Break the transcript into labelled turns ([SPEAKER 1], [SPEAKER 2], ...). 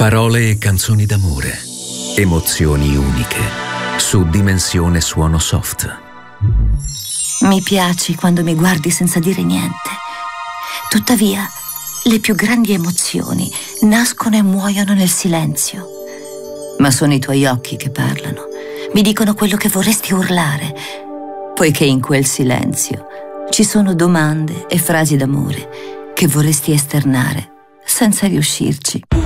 [SPEAKER 1] Parole e canzoni d'amore. Emozioni uniche. Su Dimensione Suono Soft.
[SPEAKER 2] Mi piaci quando mi guardi senza dire niente. Tuttavia, le più grandi emozioni nascono e muoiono nel silenzio. Ma sono i tuoi occhi che parlano. Mi dicono quello che vorresti urlare, poiché in quel silenzio ci sono domande e frasi d'amore che vorresti esternare senza riuscirci.